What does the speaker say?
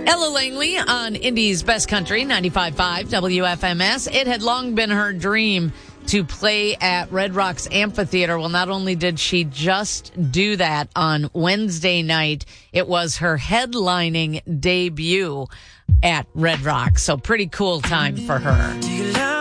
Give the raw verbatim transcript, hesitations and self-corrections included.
Ella Langley on Indy's Best Country, ninety-five point five W F M S. It had long been her dream to play at Red Rocks Amphitheater. Well, not only did she just do that on Wednesday night, it was her headlining debut at Red Rocks. So pretty cool time for her.